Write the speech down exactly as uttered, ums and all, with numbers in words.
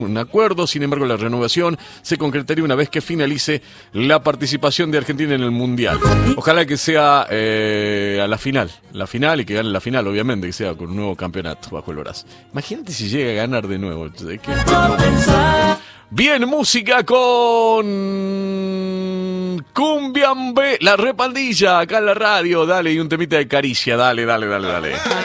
un acuerdo. Sin embargo, la renovación se concretaría una vez que finalice la participación de Argentina en el Mundial. Ojalá que sea eh, a la final, la final y que gane la final, obviamente, que sea con un nuevo campeonato bajo el brazo. Imagínate si llega a ganar de nuevo. Bien, música con Cumbiambe, la repandilla acá en la radio. Dale, y un temita de caricia, dale, dale, dale, dale.